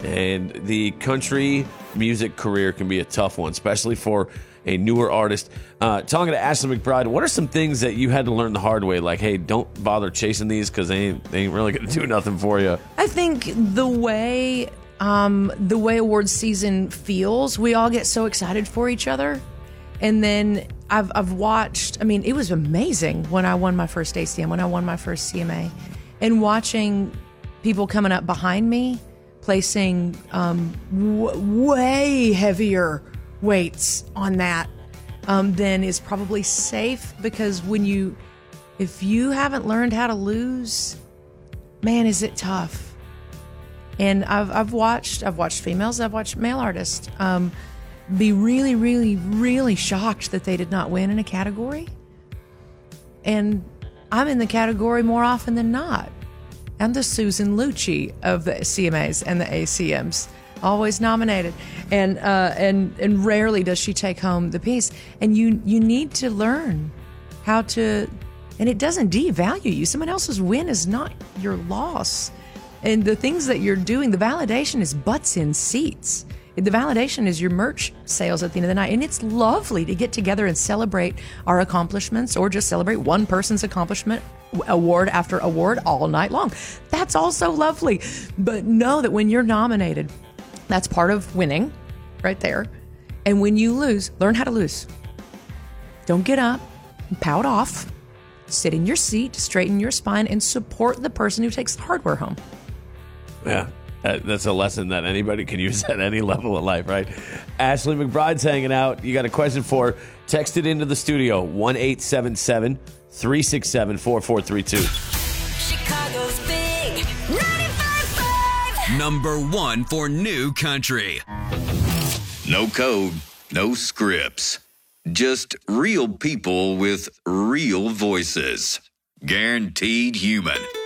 And the country music career can be a tough one, especially for a newer artist. Talking to Ashley McBryde, what are some things that you had to learn the hard way? Like, hey, don't bother chasing these because they ain't really going to do nothing for you. I think the way awards season feels, we all get so excited for each other. And then I've watched, I mean, it was amazing when I won my first ACM, when I won my first CMA. And watching people coming up behind me, placing way heavier weights on that than is probably safe, because if you haven't learned how to lose, man, is it tough. And I've watched females, I've watched male artists be really, really, really shocked that they did not win in a category. And I'm in the category more often than not. I'm the Susan Lucci of the CMAs and the ACMs. Always nominated, and rarely does she take home the piece. And you need to learn how to, and it doesn't devalue you. Someone else's win is not your loss. And the things that you're doing, the validation is butts in seats. The validation is your merch sales at the end of the night. And it's lovely to get together and celebrate our accomplishments, or just celebrate one person's accomplishment, award after award, all night long. That's also lovely. But know that when you're nominated, that's part of winning right there. And when you lose, learn how to lose. Don't get up and pout off. Sit in your seat, straighten your spine, and support the person who takes the hardware home. Yeah, that's a lesson that anybody can use at any level of life, right? Ashley McBryde's hanging out. You got a question for her? Text it into the studio, 1-877-367-4432. Chicago's Big 95.5. Number 1 for new country. No code, no scripts. Just real people with real voices. Guaranteed human.